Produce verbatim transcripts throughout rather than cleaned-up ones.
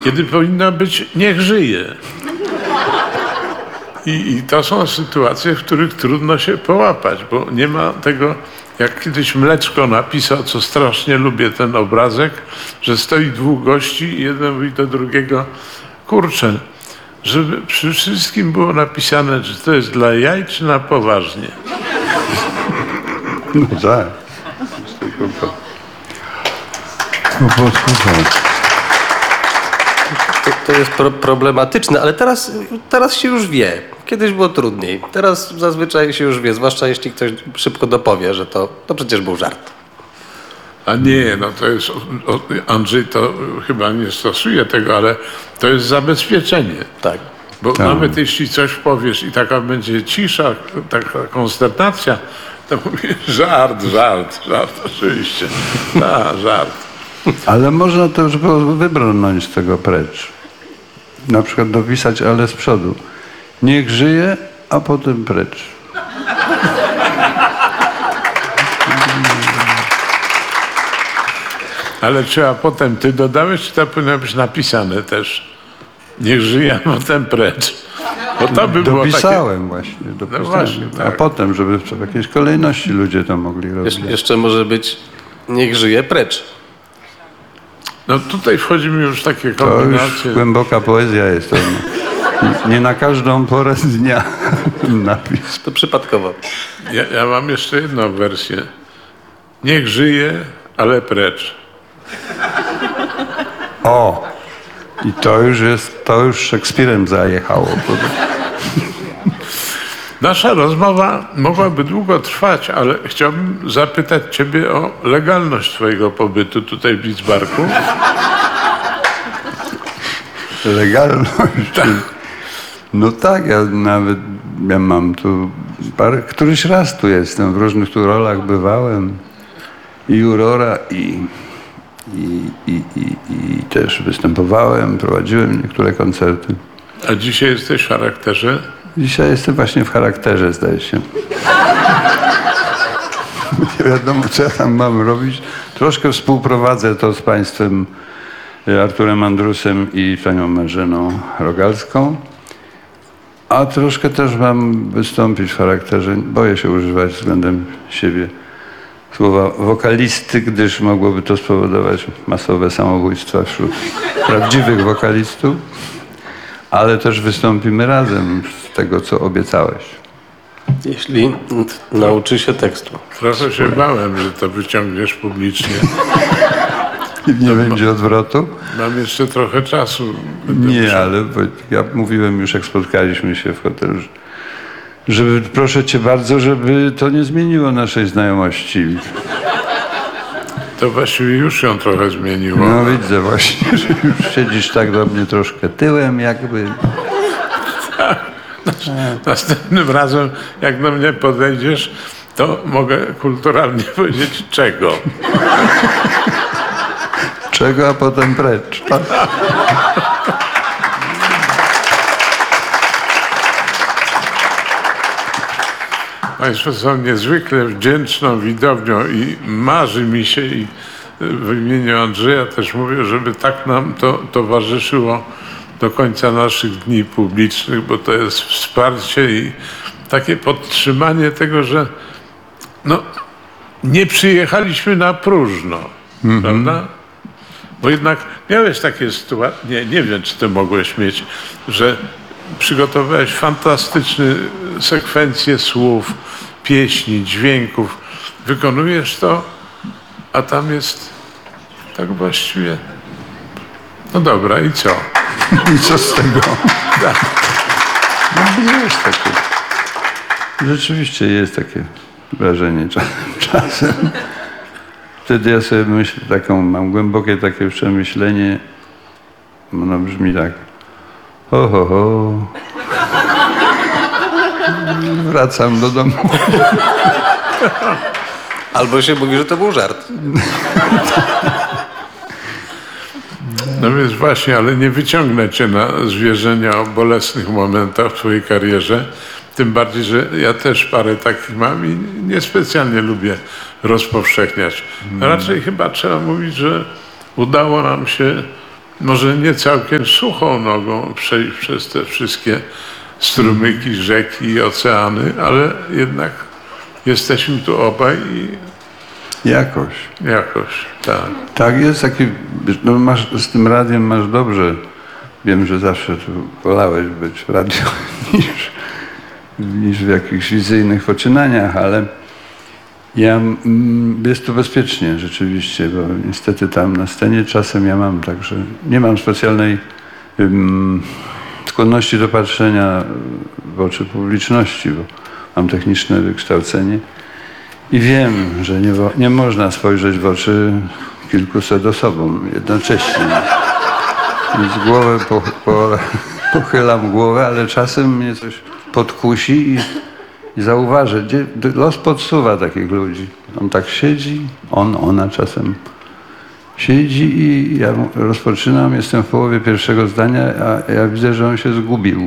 Kiedy powinno być niech żyje. I, I to są sytuacje, w których trudno się połapać, bo nie ma tego, jak kiedyś Mleczko napisał, co strasznie lubię ten obrazek, że stoi dwóch gości i jeden mówi do drugiego, kurczę, żeby przy wszystkim było napisane, czy to jest dla jaj, czy na poważnie. No tak. No posłuchaj. To, to jest pro, problematyczne, ale teraz, teraz się już wie. Kiedyś było trudniej. Teraz zazwyczaj się już wie, zwłaszcza jeśli ktoś szybko dopowie, że to, to przecież był żart. A nie, no to jest, o, Andrzej to chyba nie stosuje tego, ale to jest zabezpieczenie. Tak. Bo Tak. nawet jeśli coś powiesz i taka będzie cisza, taka konsternacja, to mówisz żart, żart, żart, oczywiście. Tak, żart. Ale można to już było wybrnąć z tego precz. Na przykład dopisać, ale z przodu. Niech żyje, a potem precz. Ale trzeba potem, ty dodałeś, czy to powinno być napisane też? Niech żyje, a potem precz. Bo to by było takie... Dopisałem właśnie. Dopisałem. właśnie, A tak. potem, żeby w jakiejś kolejności ludzie to mogli robić. Jesz, jeszcze może być niech żyje precz. No tutaj wchodzi mi już takie To już kombinacje. głęboka poezja jest. To nie, nie na każdą porę dnia napis. To przypadkowo. Ja, ja mam jeszcze jedną wersję. Niech żyje, ale precz. O! I to już jest, to już Szekspirem zajechało. Nasza rozmowa mogłaby długo trwać, ale chciałbym zapytać ciebie o legalność twojego pobytu tutaj w Lidzbarku. Legalność. No tak, ja nawet ja mam tu parę, któryś raz tu jestem, w różnych tu rolach bywałem. I jurora, i, i, i, i, i też występowałem, prowadziłem niektóre koncerty. A dzisiaj jesteś w charakterze? Dzisiaj jestem właśnie w charakterze, zdaje się. Nie wiadomo, co ja tam mam robić. Troszkę współprowadzę to z państwem Arturem Andrusem i panią Marzeną Rogalską. A troszkę też mam wystąpić w charakterze, boję się używać względem siebie słowa wokalisty, gdyż mogłoby to spowodować masowe samobójstwa wśród prawdziwych wokalistów. Ale też wystąpimy razem z tego, co obiecałeś. Jeśli nauczy się tekstu. Trochę się bałem, że to wyciągniesz publicznie. I nie będzie odwrotu? Mam jeszcze trochę czasu. Będę Nie, musiał- ale ja mówiłem już, jak spotkaliśmy się w hotelu, że- żeby, proszę cię bardzo, żeby to nie zmieniło naszej znajomości. To właściwie już ją trochę zmieniło. No widzę właśnie, że już siedzisz tak do mnie troszkę tyłem jakby. Następnym razem, jak do mnie podejdziesz, to mogę kulturalnie powiedzieć czego. Czego, a potem precz. Tak? Państwo są niezwykle wdzięczną widownią i marzy mi się i w imieniu Andrzeja też mówię, żeby tak nam to towarzyszyło do końca naszych dni publicznych, bo to jest wsparcie i takie podtrzymanie tego, że no, nie przyjechaliśmy na próżno, mm-hmm. prawda? Bo jednak miałeś takie sytuacje, nie, nie wiem, czy ty mogłeś mieć, że przygotowałeś fantastyczne sekwencje słów, pieśni, dźwięków. Wykonujesz to, a tam jest tak właściwie... No dobra, i co? I co z tego? Tak. No jest takie. Rzeczywiście jest takie wrażenie czasem. Wtedy ja sobie myślę, taką, mam głębokie takie przemyślenie. Ono brzmi tak. Ho, ho, ho. Wracam do domu. Albo się mówi, że to był żart. No więc właśnie, ale nie wyciągnę cię na zwierzenia o bolesnych momentach w twojej karierze. Tym bardziej, że ja też parę takich mam i niespecjalnie lubię rozpowszechniać. Raczej chyba trzeba mówić, że udało nam się może nie całkiem suchą nogą przejść przez te wszystkie strumyki, rzeki i oceany, ale jednak jesteśmy tu obaj i Jakoś. jakoś, tak. Tak jest, taki, no masz, z tym radiem masz dobrze. Wiem, że zawsze tu wolałeś być w radiu niż, niż w jakichś wizyjnych poczynaniach, ale ja, mm, jest tu bezpiecznie rzeczywiście, bo niestety tam na scenie czasem ja mam tak, że nie mam specjalnej um, skłonności do patrzenia w oczy publiczności, bo mam techniczne wykształcenie i wiem, że nie, wo- nie można spojrzeć w oczy kilkuset osobom jednocześnie. Więc głowę po, po, pochylam głowę, ale czasem mnie coś podkusi i, i zauważę, gdzie los podsuwa takich ludzi. On tak siedzi, on, ona czasem siedzi i ja mu- rozpoczynam, jestem w połowie pierwszego zdania, a ja widzę, że on się zgubił.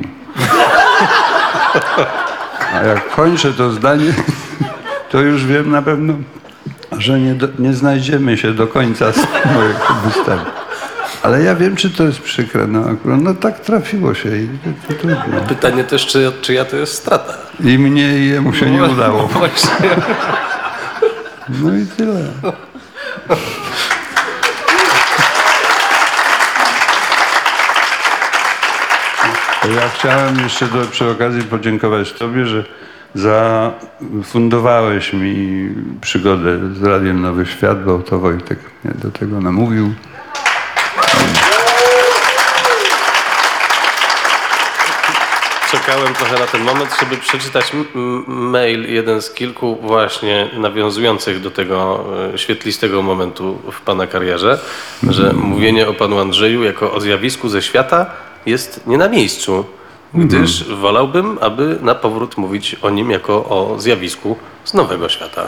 A jak kończę to zdanie, to już wiem na pewno, że nie, do, nie znajdziemy się do końca z mojego występu. Ale ja wiem, czy to jest przykre. No, akurat, no tak trafiło się i to, to trudno. Pytanie też, czy, czyja to jest strata? I mnie i jemu się nie udało. Właśnie. No i tyle. Ja chciałem jeszcze do, przy okazji podziękować Tobie, że zafundowałeś mi przygodę z Radiem Nowy Świat, bo to Wojtek mnie do tego namówił. Czekałem trochę na ten moment, żeby przeczytać m- m- mail, jeden z kilku właśnie nawiązujących do tego e, świetlistego momentu w Pana karierze, że mówienie o Panu Andrzeju jako o zjawisku ze świata jest nie na miejscu, gdyż wolałbym, aby na powrót mówić o nim jako o zjawisku z nowego świata.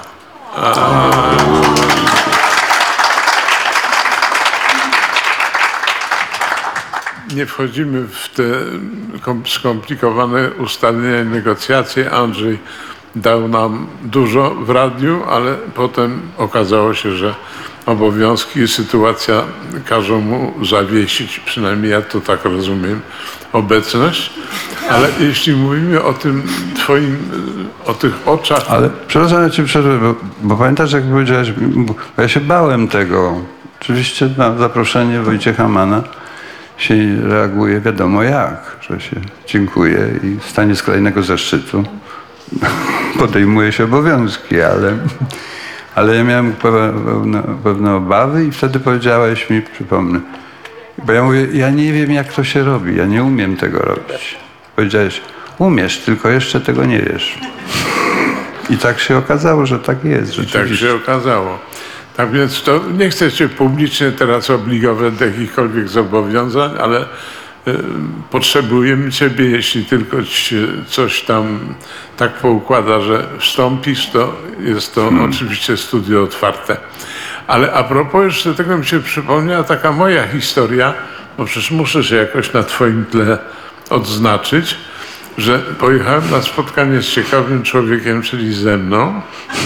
Nie wchodzimy w te kom- skomplikowane ustalenia i negocjacje. Andrzej dał nam dużo w radiu, ale potem okazało się, że obowiązki i sytuacja każą mu zawiesić, przynajmniej ja to tak rozumiem, obecność. Ale jeśli mówimy o tym twoim, o tych oczach, Ale przepraszam, ja Cię przerwę, bo, bo pamiętasz, jak powiedziałeś, bo ja się bałem tego. Oczywiście na zaproszenie Wojciecha Mana się reaguje wiadomo jak, że się dziękuję i w stanie skrajnego zaszczytu podejmuje się obowiązki, ale, ale ja miałem pewne, pewne, pewne obawy i wtedy powiedziałeś mi, przypomnę, bo ja mówię, ja nie wiem jak to się robi, ja nie umiem tego robić. Powiedziałeś, umiesz, tylko jeszcze tego nie wiesz. I tak się okazało, że tak jest. tak Rzeczywiście. się okazało. Tak więc to nie chcę cię publicznie teraz obligować do jakichkolwiek zobowiązań, ale y, potrzebujemy ciebie, jeśli tylko ci się coś tam tak poukłada, że wstąpisz, to jest to hmm. oczywiście studio otwarte. Ale a propos jeszcze tego mi się przypomniała taka moja historia, bo przecież muszę się jakoś na twoim tle odznaczyć, że pojechałem na spotkanie z ciekawym człowiekiem, czyli ze mną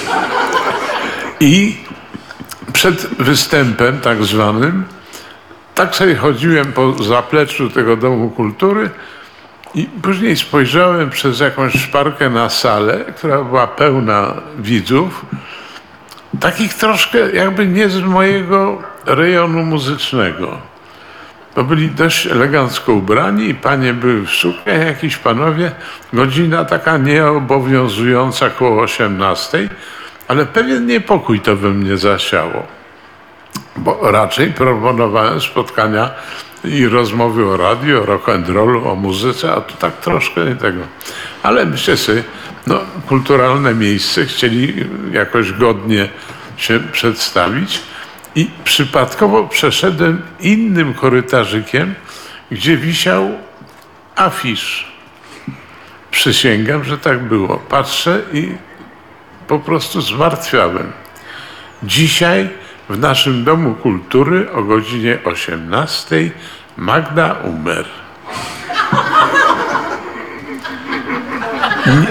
i przed występem tak zwanym, tak sobie chodziłem po zapleczu tego Domu Kultury i później spojrzałem przez jakąś szparkę na salę, która była pełna widzów, takich troszkę jakby nie z mojego rejonu muzycznego. To byli dość elegancko ubrani i panie były w sukniach, jakiś panowie, godzina taka nieobowiązująca koło osiemnastej, ale pewien niepokój to we mnie zasiało, bo raczej proponowałem spotkania i rozmowy o radiu, o rock and rollu, o muzyce, a tu tak troszkę nie tego. Ale myślę sobie, no kulturalne miejsce, chcieli jakoś godnie się przedstawić i przypadkowo przeszedłem innym korytarzykiem, gdzie wisiał afisz. Przysięgam, że tak było. Patrzę i po prostu zmartwiałem. Dzisiaj w naszym Domu Kultury o godzinie osiemnastej Magda Umer.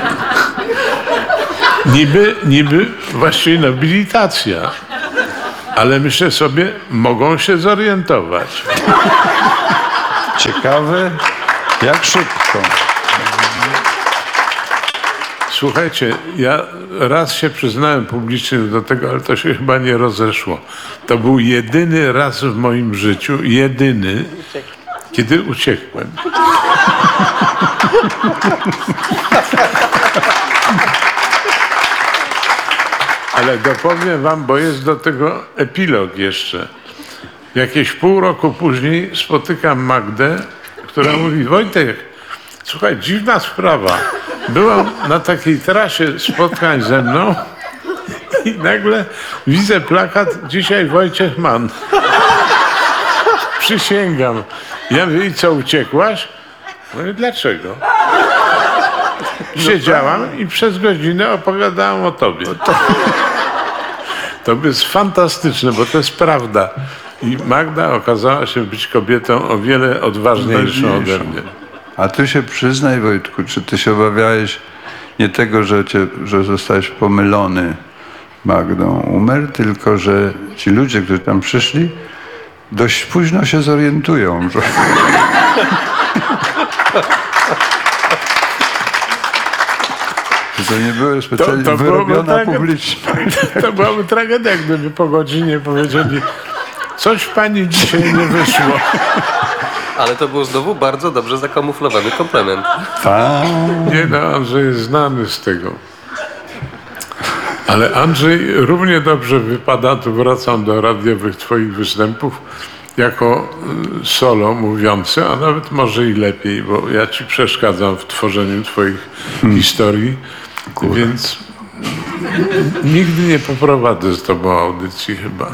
Niby, niby właściwie nobilitacja, ale myślę sobie, mogą się zorientować. Ciekawe, jak szybko. Słuchajcie, ja raz się przyznałem publicznie do tego, ale to się chyba nie rozeszło. To był jedyny raz w moim życiu, jedyny, kiedy uciekłem. Ale dopowiem wam, bo jest do tego epilog jeszcze. Jakieś pół roku później spotykam Magdę, która mówi: Wojtek, słuchaj, dziwna sprawa. Byłam na takiej trasie spotkań ze mną i nagle widzę plakat: dzisiaj Wojciech Mann. Przysięgam. Ja mówię: i co, uciekłaś? Mówię: dlaczego? Siedziałam i przez godzinę opowiadałam o tobie. To jest fantastyczne, bo to jest prawda. I Magda okazała się być kobietą o wiele odważniejszą ode mnie. A ty się przyznaj, Wojtku, czy ty się obawiałeś nie tego, że, cię, że zostałeś pomylony Magdą Umer, tylko że ci ludzie, którzy tam przyszli, dość późno się zorientują, że... że to nie były specjalnie To- to wyrobiona byłoby tak- publiczność. To byłaby tragedia, gdyby po godzinie powiedzieli: coś pani dzisiaj nie wyszło. Ale to był znowu bardzo dobrze zakamuflowany komplement. A, Nie no, Andrzej jest znany z tego. Ale Andrzej równie dobrze wypada, tu wracam do radiowych twoich występów, jako y, solo mówiący, a nawet może i lepiej, bo ja ci przeszkadzam w tworzeniu twoich historii, więc nigdy nie poprowadzę z tobą audycji chyba.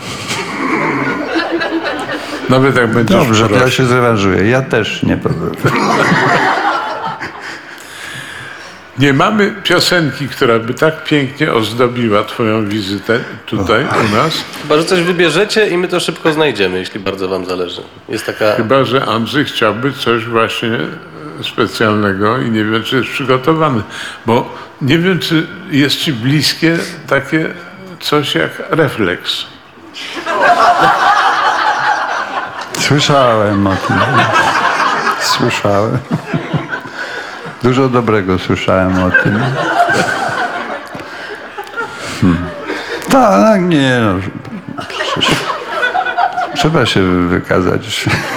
Nawet jak będziesz dobrze, to ja prosił. się zrewanżuję. Ja też nie powiem. Nie mamy piosenki, która by tak pięknie ozdobiła twoją wizytę tutaj u nas. Chyba, że coś wybierzecie i my to szybko znajdziemy, jeśli bardzo wam zależy. Jest taka... Chyba że Andrzej chciałby coś właśnie specjalnego i nie wiem, czy jest przygotowany. Bo nie wiem, czy jest ci bliskie takie coś jak refleks. Słyszałem o tym. Słyszałem. Dużo dobrego słyszałem o tym. Hmm. Tak, nie no. Przecież trzeba się wykazać